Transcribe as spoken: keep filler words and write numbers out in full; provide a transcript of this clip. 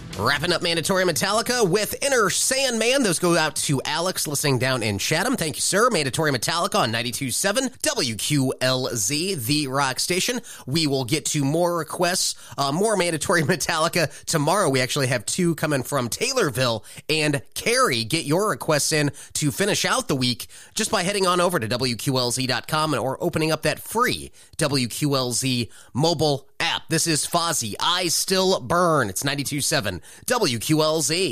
Wrapping up Mandatory Metallica with Inner Sandman. Those go out to Alex listening down in Chatham. Thank you, sir. Mandatory Metallica on ninety-two point seven W Q L Z, the rock station. We will get to more requests, uh, more Mandatory Metallica tomorrow. We actually have two coming from Taylorville and Cary. Get your requests in to finish out the week just by heading on over to W Q L Z dot com or opening up that free W Q L Z mobile app. This is Fozzy, I Still Burn. It's ninety-two point seven W Q L Z.